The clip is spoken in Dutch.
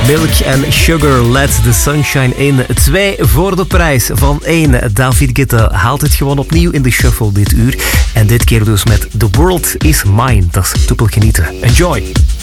Milk and Sugar, Let the Sunshine In. 2 voor de prijs van 1. David Guetta haalt het gewoon opnieuw in de shuffle dit uur. En dit keer dus met The World Is Mine. Dat is dubbel genieten. Enjoy!